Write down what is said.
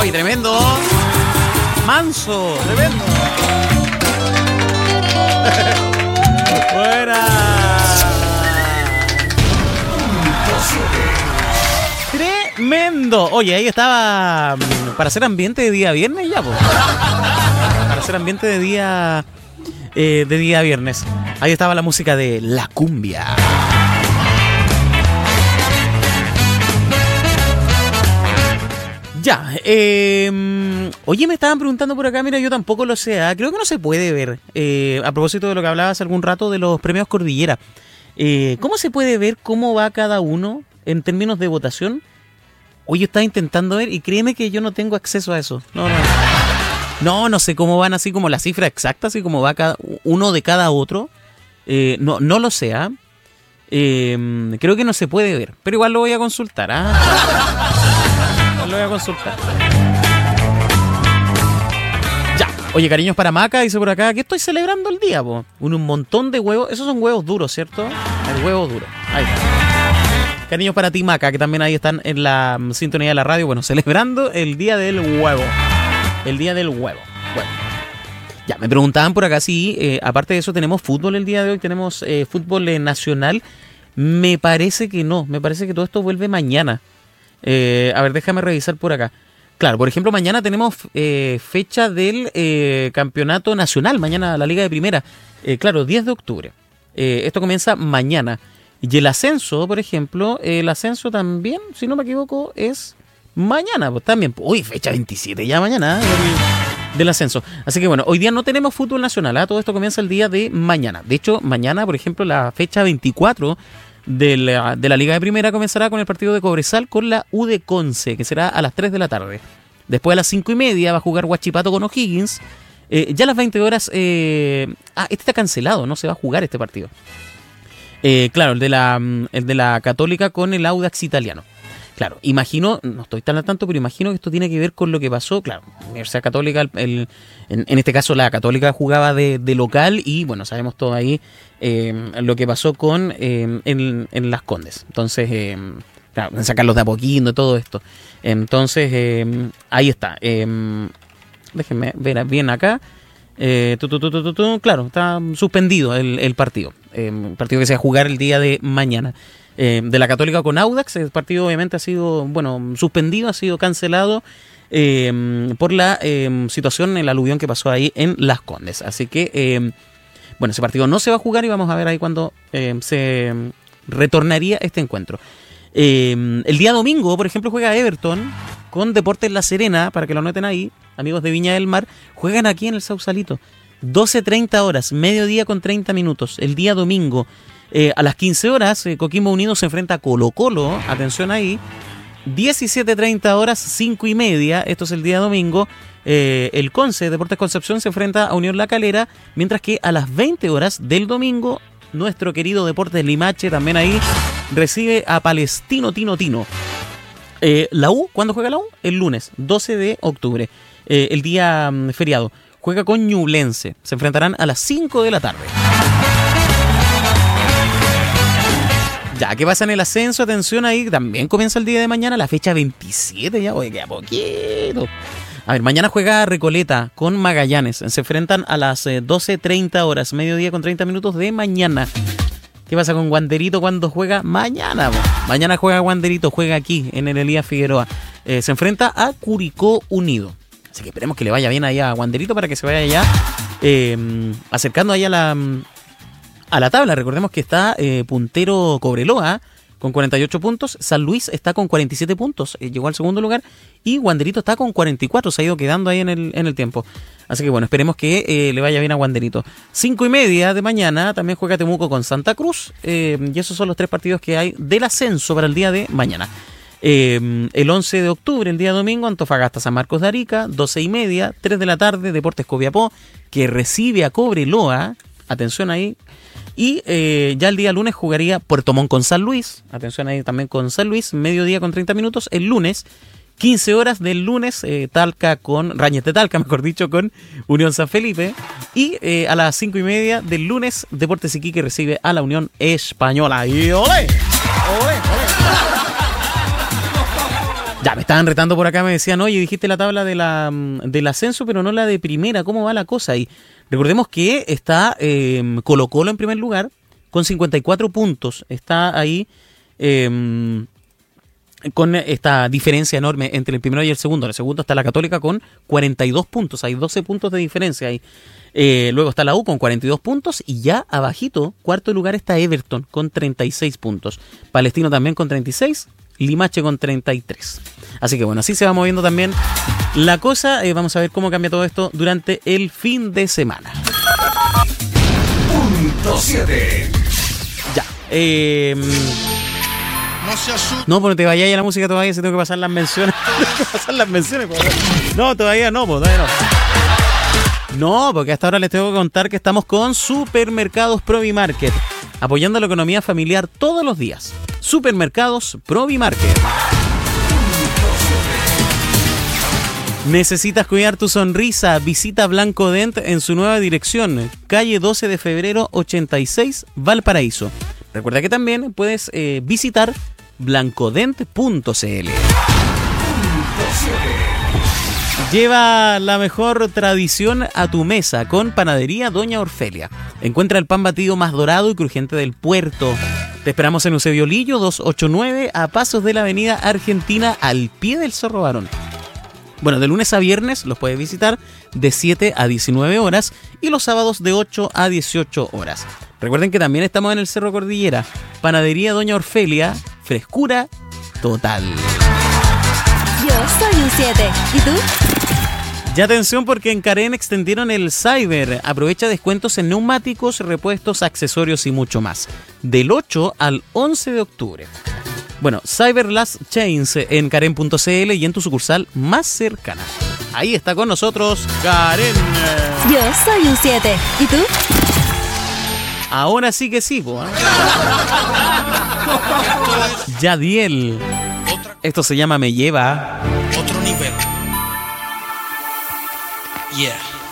¡Uy, tremendo! ¡Manso! ¡Tremendo! ¡Fuera! ¡Tremendo! Oye, ahí estaba para hacer ambiente de día viernes ya, pues. Para hacer ambiente de día viernes. Ahí estaba la música de la cumbia. Ya, oye, me estaban preguntando por acá, mira, yo tampoco lo sé, creo que no se puede ver, a propósito de lo que hablaba hace algún rato de los premios Cordillera, ¿cómo se puede ver cómo va cada uno en términos de votación? Oye, yo estaba intentando ver y créeme que yo no tengo acceso a eso, no sé cómo van así como la cifra exacta, así como va cada uno de cada otro, no lo sé, creo que no se puede ver, pero igual lo voy a consultar, Lo voy a consultar. Ya. Oye, cariños para Maca, dice por acá, que estoy celebrando el día, po. Un montón de huevos. Esos son huevos duros, ¿cierto? El huevo duro. Ahí está. Cariños para ti, Maca, que también ahí están en la sintonía de la radio. Bueno, celebrando el día del huevo. El día del huevo. Bueno. Ya, me preguntaban por acá si, aparte de eso, tenemos fútbol el día de hoy. Tenemos fútbol nacional. Me parece que no. Me parece que todo esto vuelve mañana. A ver, déjame revisar por acá. Claro, por ejemplo, mañana tenemos fecha del campeonato nacional. Mañana la Liga de Primera. Claro, 10 de octubre. Esto comienza mañana. Y el ascenso, por ejemplo, el ascenso también, si no me equivoco, es mañana. Pues también. Uy, fecha 27 ya mañana del ascenso. Así que bueno, hoy día no tenemos fútbol nacional. Todo esto comienza el día de mañana. De hecho, mañana, por ejemplo, la fecha 24 de la Liga de Primera comenzará con el partido de Cobresal con la U de Conce, que será a las 3 de la tarde. Después a las 5:30 va a jugar Huachipato con O'Higgins. Ya a las 20 horas... este está cancelado, no se va a jugar este partido. Claro, el de la Católica con el Audax Italiano. Claro, imagino, no estoy tan al tanto, pero imagino que esto tiene que ver con lo que pasó. Claro, Universidad Católica, en este caso la Católica jugaba de local y bueno, sabemos todo ahí lo que pasó con en Las Condes. Entonces, claro, sacarlos de a poquito y todo esto. Entonces, ahí está. Déjenme ver bien acá. Claro, está suspendido el partido. El partido que se va a jugar el día de mañana. De la Católica con Audax, el partido obviamente ha sido, suspendido, ha sido cancelado por la situación, el aluvión que pasó ahí en Las Condes. Así que, ese partido no se va a jugar y vamos a ver ahí cuándo se retornaría este encuentro. El día domingo, por ejemplo, juega Everton con Deportes La Serena, para que lo noten ahí, amigos de Viña del Mar, juegan aquí en el Sausalito, 12:30 horas, mediodía con 30 minutos, el día domingo. A las 15 horas, Coquimbo Unido se enfrenta a Colo-Colo, atención ahí, 17:30 horas, 5:30, esto es el día domingo, el Conce, Deportes Concepción, se enfrenta a Unión La Calera, mientras que a las 20 horas del domingo, nuestro querido Deportes Limache, también ahí, recibe a Palestino Tino. La U, ¿cuándo juega la U? El lunes, 12 de octubre, el día feriado, juega con Ñublense, se enfrentarán a las 5 de la tarde. Ya, ¿qué pasa en el ascenso? Atención ahí, también comienza el día de mañana, la fecha 27 ya, oye, queda poquito. A ver, mañana juega Recoleta con Magallanes, se enfrentan a las 12:30 horas, mediodía con 30 minutos de mañana. ¿Qué pasa con Wanderito cuando juega mañana? Mañana juega Wanderito, juega aquí en el Elías Figueroa, se enfrenta a Curicó Unido. Así que esperemos que le vaya bien allá a Wanderito para que se vaya ya acercando allá a la tabla. Recordemos que está puntero Cobreloa con 48 puntos, San Luis está con 47 puntos, llegó al segundo lugar, y Wanderito está con 44, se ha ido quedando ahí en el tiempo. Así que bueno, esperemos que le vaya bien a Wanderito. 5:30 de mañana también juega Temuco con Santa Cruz, y esos son los 3 partidos que hay del ascenso para el día de mañana. El 11 de octubre, el día domingo, Antofagasta San Marcos de Arica, 12:30, 3 de la tarde, Deportes Copiapó, que recibe a Cobreloa, atención ahí. Y ya el día lunes jugaría Puerto Montt con San Luis, atención ahí también con San Luis, mediodía con 30 minutos. El lunes, 15 horas del lunes, Talca con Rañez de Talca, mejor dicho, con Unión San Felipe. Y a las 5:30 del lunes, Deportes Iquique recibe a la Unión Española. ¡Y olé! ¡Olé! ¡Olé! Ya, me estaban retando por acá, me decían, oye, dijiste la tabla del ascenso, pero no la de primera, ¿cómo va la cosa? Y recordemos que está Colo-Colo en primer lugar, con 54 puntos, está ahí con esta diferencia enorme entre el primero y el segundo. En el segundo está la Católica con 42 puntos, hay 12 puntos de diferencia ahí. Luego está la U con 42 puntos y ya abajito, cuarto lugar, está Everton con 36 puntos. Palestino también con 36, Limache con 33. Así que bueno, así se va moviendo también la cosa. Vamos a ver cómo cambia todo esto durante el fin de semana. Punto 7. Ya. No, pues no te vayas a la música todavía, se tengo que pasar las menciones. No, todavía no, pues todavía no. No, porque hasta ahora les tengo que contar que estamos con Supermercados Provimarket, apoyando la economía familiar todos los días. Supermercados Provimarket. ¿Necesitas cuidar tu sonrisa? Visita Blanco Dent en su nueva dirección, calle 12 de febrero 86, Valparaíso. Recuerda que también puedes visitar blancodent.cl. Lleva la mejor tradición a tu mesa con Panadería Doña Orfelia. Encuentra el pan batido más dorado y crujiente del puerto. Te esperamos en Eusebio Lillo 289 a pasos de la avenida Argentina al pie del Cerro Barón. Bueno, de lunes a viernes los puedes visitar de 7 a 19 horas y los sábados de 8 a 18 horas. Recuerden que también estamos en el Cerro Cordillera. Panadería Doña Orfelia, frescura total. Yo soy un 7. ¿Y tú? Ya atención porque en Carén extendieron el Cyber. Aprovecha descuentos en neumáticos, repuestos, accesorios y mucho más. Del 8 al 11 de octubre. Bueno, Cyber Last Chains en Carén.cl y en tu sucursal más cercana. Ahí está con nosotros Karen. Yo soy un 7. ¿Y tú? Ahora sí que sí, po, ¿eh? Yadiel. Esto se llama Me Lleva. Otro nivel. Yeah.